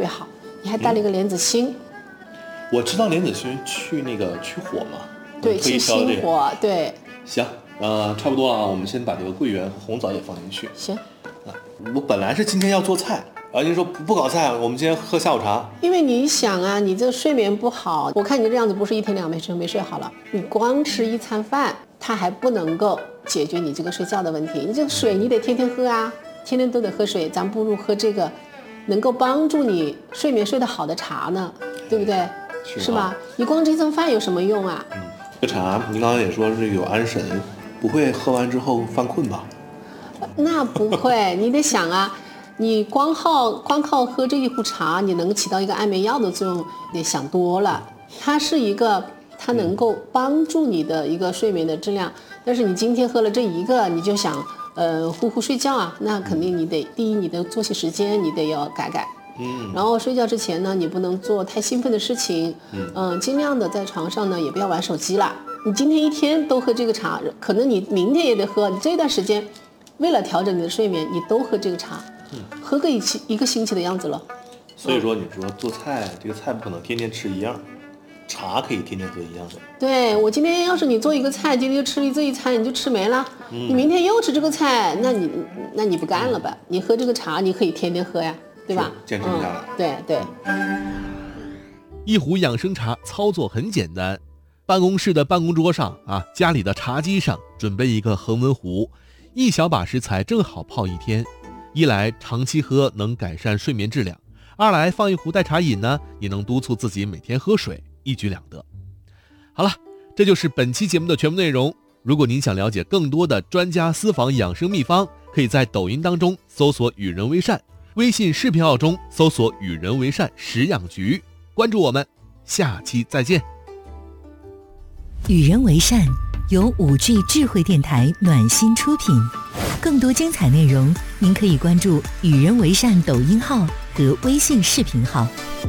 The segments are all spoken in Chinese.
好。你还带了一个莲子心。 我知道莲子心去火嘛， 对，去心火，对。 行，差不多啊，我们先把这个桂圆和红枣也放进去。 行。 我本来是今天要做菜，您说不搞菜，我们今天喝下午茶。 因为你想啊，你这个睡眠不好，我看你这样子不是1天2夜没睡好了，你光吃一餐饭，它还不能够解决你这个睡觉的问题。你这个水你得天天喝啊，天天都得喝水，咱不如喝这个能够帮助你睡眠睡得好的茶呢，对不对？是吧？你光这顿饭有什么用啊？ 这茶您刚刚也说是有安神，不会喝完之后犯困吧？ 那不会，你得想啊，你光靠喝这一壶茶，你能起到一个安眠药的作用，你想多了。它能够帮助你的一个睡眠的质量，但是你今天喝了这一个，你就想呼呼睡觉啊，那肯定你得第一，你的作息时间你得要改。然后睡觉之前呢，你不能做太兴奋的事情，尽量的在床上呢也不要玩手机了。你今天一天都喝这个茶，可能你明天也得喝，你这段时间为了调整你的睡眠，你都喝这个茶，喝个一个星期的样子了。 所以说你说做菜，这个菜不可能天天吃一样，茶可以天天喝一样的。 对，我今天要是你做一个菜，今天就吃这一餐，你就吃没了，你明天又吃这个菜，那你不干了吧？你喝这个茶，你可以天天喝呀，对吧？ 坚持不下来。 对。 一壶养生茶操作很简单，办公室的办公桌上啊，家里的茶几上准备一个恒温壶，一小把食材正好泡1天。一来长期喝能改善睡眠质量，二来放一壶代茶饮呢，也能督促自己每天喝水，一举两得。好了，这就是本期节目的全部内容。如果您想了解更多的专家私房养生秘方，可以在抖音当中搜索与人为善，微信视频号中搜索与人为善食养局，关注我们，下期再见。 与人为善由5G 智慧电台暖心出品，更多精彩内容您可以关注与人为善抖音号和微信视频号。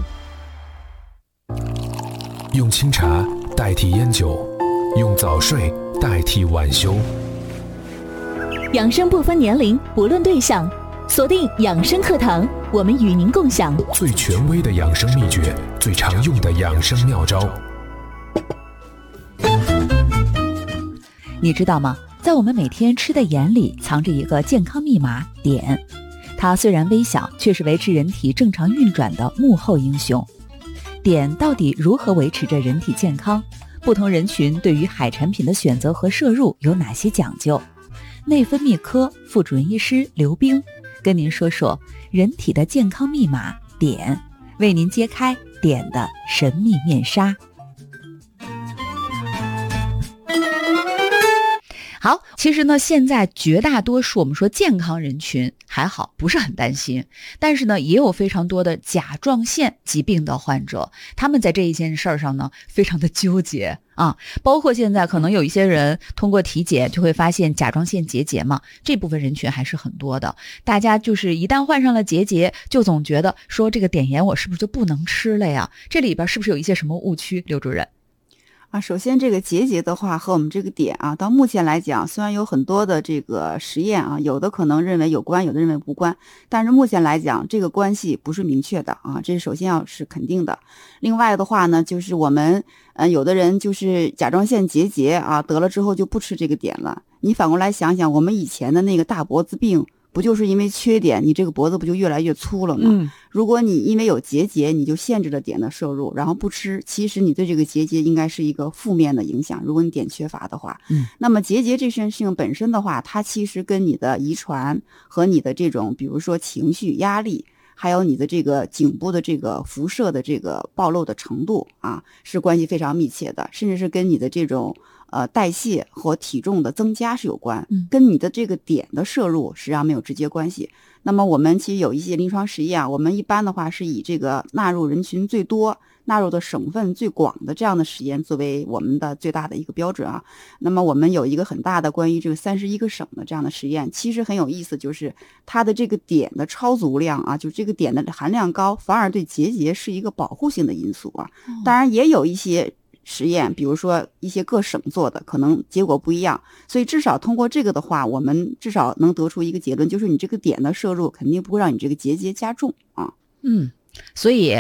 用清茶代替烟酒，用早睡代替晚休。 养生不分年龄，不论对象，锁定养生课堂，我们与您共享最权威的养生秘诀，最常用的养生妙招。 你知道吗？在我们每天吃的盐里藏着一个健康密码碘，它虽然微小，却是维持人体正常运转的幕后英雄。碘到底如何维持着人体健康？不同人群对于海产品的选择和摄入有哪些讲究？内分泌科副主任医师刘冰跟您说说人体的健康密码碘，为您揭开碘的神秘面纱。好，其实呢，现在绝大多数我们说健康人群还好，不是很担心，但是呢，也有非常多的甲状腺疾病的患者，他们在这一件事儿上呢，非常的纠结啊。包括现在可能有一些人通过体检就会发现甲状腺结节嘛，这部分人群还是很多的。大家就是一旦患上了结节，就总觉得说这个碘盐我是不是就不能吃了呀？这里边是不是有一些什么误区，刘主任？ 首先这个结节的话和我们这个碘到目前来讲，虽然有很多的这个实验有的可能认为有关，有的认为无关，但是目前来讲这个关系不是明确的这是首先要是肯定的。另外的话呢，就是我们有的人就是甲状腺结节得了之后就不吃这个碘了。你反过来想想，我们以前的那个大脖子病，不就是因为缺碘，你这个脖子不就越来越粗了吗？如果你因为有结节，你就限制了碘的摄入，然后不吃，其实你对这个结节应该是一个负面的影响。如果你碘缺乏的话，那么结节这件事情本身的话，它其实跟你的遗传和你的这种比如说情绪压力，还有你的这个颈部的这个辐射的这个暴露的程度是关系非常密切的，甚至是跟你的这种代谢和体重的增加是有关，跟你的这个碘的摄入实际上没有直接关系。那么我们其实有一些临床实验我们一般的话是以这个纳入人群最多、纳入的省份最广的这样的实验作为我们的最大的一个标准那么我们有一个很大的关于这个31个省的这样的实验，其实很有意思，就是它的这个碘的超足量就这个碘的含量高，反而对结节是一个保护性的因素当然也有一些实验，比如说一些各省做的，可能结果不一样，所以至少通过这个的话，我们至少能得出一个结论，就是你这个碘的摄入肯定不会让你这个结节加重所以